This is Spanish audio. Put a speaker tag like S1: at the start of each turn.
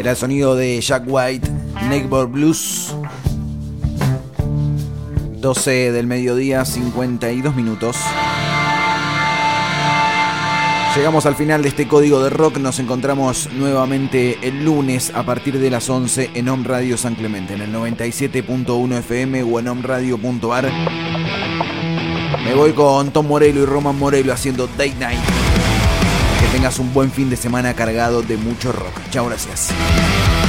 S1: Era el sonido de Jack White, Neighbor Blues. 12 del mediodía, 52 minutos. Llegamos al final de este Código de Rock. Nos encontramos nuevamente el lunes a partir de las 11 en Home Radio San Clemente, en el 97.1 FM o en homeradio.ar. Me voy con Tom Morello y Roman Morello haciendo Date Night. Que tengas un buen fin de semana cargado de mucho rock. Chao, gracias.